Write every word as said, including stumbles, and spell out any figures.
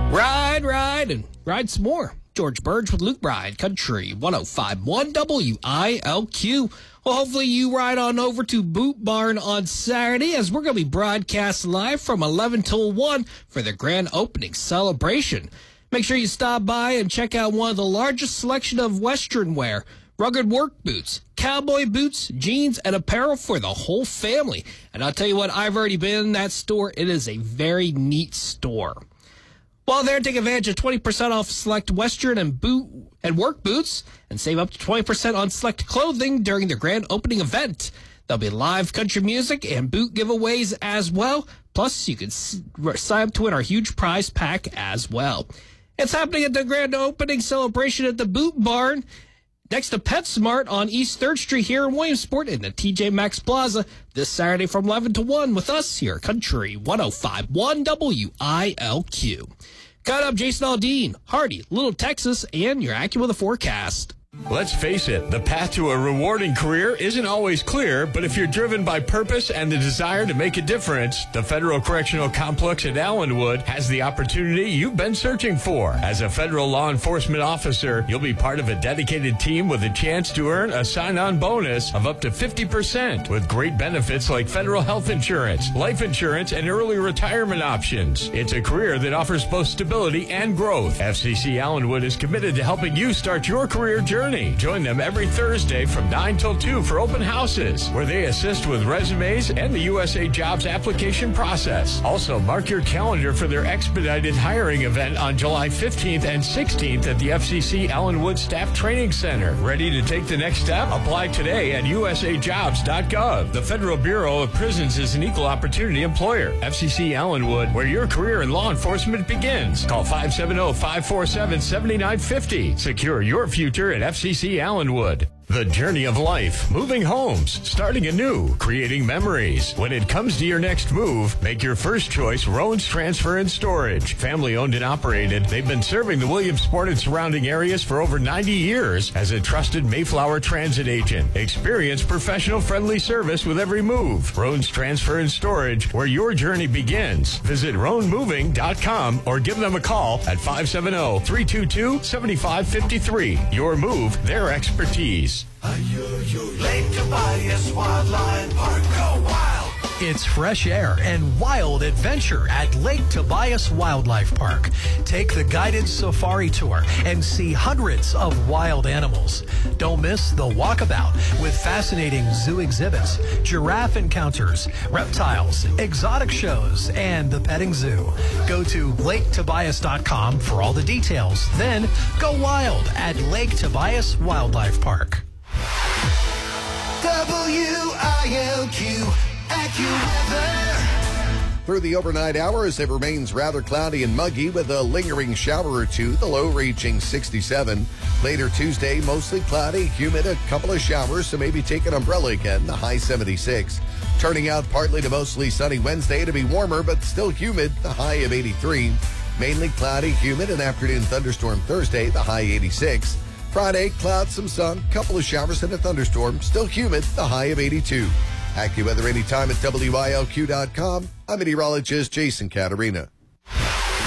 Ride, ride, and ride some more. George Burge with Luke Bride, Country one oh five point one W I L Q. Well, hopefully you ride on over to Boot Barn on Saturday, as we're going to be broadcast live from eleven till one for the grand opening celebration. Make sure you stop by and check out one of the largest selection of Western wear, rugged work boots, cowboy boots, jeans, and apparel for the whole family. And I'll tell you what, I've already been in that store. It is a very neat store. While there, take advantage of twenty percent off select Western and boot and work boots, and save up to twenty percent on select clothing during the grand opening event. There'll be live country music and boot giveaways as well. Plus, you can s- sign up to win our huge prize pack as well. It's happening at the grand opening celebration at the Boot Barn, next to PetSmart on East third Street here in Williamsport in the T J Maxx Plaza this Saturday from eleven to one with us here at Country one oh five point one W I L Q. Cut up Jason Aldean, Hardy, Little Texas, and your AccuWeather forecast. Let's face it, the path to a rewarding career isn't always clear, but if you're driven by purpose and the desire to make a difference, the Federal Correctional Complex at Allenwood has the opportunity you've been searching for. As a federal law enforcement officer, you'll be part of a dedicated team with a chance to earn a sign-on bonus of up to fifty percent with great benefits like federal health insurance, life insurance, and early retirement options. It's a career that offers both stability and growth. F C C Allenwood is committed to helping you start your career journey. Join them every Thursday from nine till two for open houses, where they assist with resumes and the U S A Jobs application process. Also, mark your calendar for their expedited hiring event on July fifteenth and sixteenth at the F C C Allenwood Staff Training Center. Ready to take the next step? Apply today at U S A jobs dot gov. The Federal Bureau of Prisons is an equal opportunity employer. F C C Allenwood, where your career in law enforcement begins. Call five seven zero, five four seven, seven nine five zero. Secure your future at F C C Allenwood. The journey of life, moving homes, starting anew, creating memories. When it comes to your next move, make your first choice Roan's Transfer and Storage. Family owned and operated, they've been serving the Williamsport and surrounding areas for over ninety years as a trusted Mayflower transit agent. Experience professional friendly service with every move. Roan's Transfer and Storage, where your journey begins. Visit roan moving dot com or give them a call at five seven zero, three two two, seven five five three. Your move, their expertise. Lake Tobias Wildlife Park, go wild! It's fresh air and wild adventure at Lake Tobias Wildlife Park. Take the guided safari tour and see hundreds of wild animals. Don't miss the walkabout with fascinating zoo exhibits, giraffe encounters, reptiles, exotic shows, and the petting zoo. Go to lake tobias dot com for all the details. Then go wild at Lake Tobias Wildlife Park. W I L Q AccuWeather. Through the overnight hours, it remains rather cloudy and muggy with a lingering shower or two, the low reaching sixty-seven. Later Tuesday, mostly cloudy, humid, a couple of showers, so maybe take an umbrella again, the high seventy-six. Turning out partly to mostly sunny Wednesday to be warmer, but still humid, the high of eighty-three. Mainly cloudy, humid, an afternoon thunderstorm Thursday, the high eighty-six. Friday, clouds, some sun, couple of showers and a thunderstorm, still humid, the high of eighty-two. AccuWeather anytime at W I L Q dot com. I'm meteorologist Jason Caterina.